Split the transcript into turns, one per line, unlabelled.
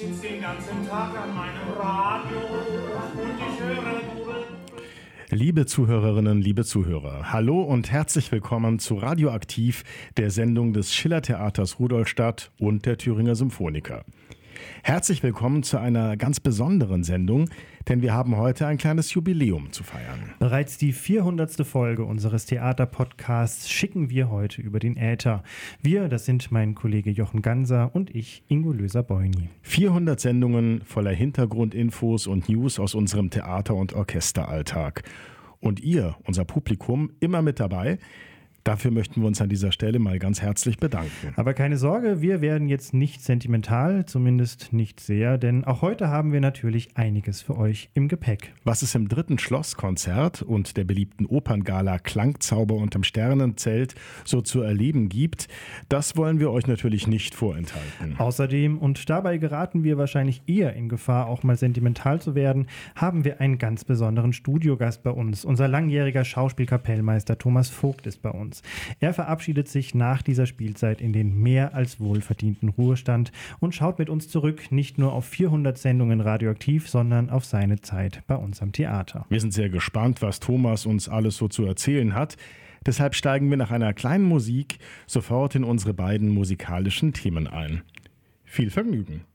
sitze den ganzen Tag an meinem Radio und ich höre nur...
Liebe Zuhörerinnen, liebe Zuhörer, hallo und herzlich willkommen zu Radioaktiv, der Sendung des Schillertheaters Rudolstadt und der Thüringer Symphoniker. Herzlich willkommen zu einer ganz besonderen Sendung, denn wir haben heute ein kleines Jubiläum zu feiern.
Bereits die 400. Folge unseres Theaterpodcasts schicken wir heute über den Äther. Wir, das sind mein Kollege Jochen Ganser und ich, Ingo Löser-Beuni.
400 Sendungen voller Hintergrundinfos und News aus unserem Theater- und Orchesteralltag. Und ihr, unser Publikum, immer mit dabei. Dafür möchten wir uns an dieser Stelle mal ganz herzlich bedanken.
Aber keine Sorge, wir werden jetzt nicht sentimental, zumindest nicht sehr, denn auch heute haben wir natürlich einiges für euch im Gepäck.
Was es im 3. Schlosskonzert und der beliebten Operngala Klangzauber unterm Sternenzelt so zu erleben gibt, das wollen wir euch natürlich nicht vorenthalten.
Außerdem, und dabei geraten wir wahrscheinlich eher in Gefahr, auch mal sentimental zu werden, haben wir einen ganz besonderen Studiogast bei uns. Unser langjähriger Schauspielkapellmeister Thomas Vogt ist bei uns. Er verabschiedet sich nach dieser Spielzeit in den mehr als wohlverdienten Ruhestand und schaut mit uns zurück, nicht nur auf 400 Sendungen Radioaktiv, sondern auf seine Zeit bei uns am Theater.
Wir sind sehr gespannt, was Thomas uns alles so zu erzählen hat. Deshalb steigen wir nach einer kleinen Musik sofort in unsere beiden musikalischen Themen ein. Viel Vergnügen!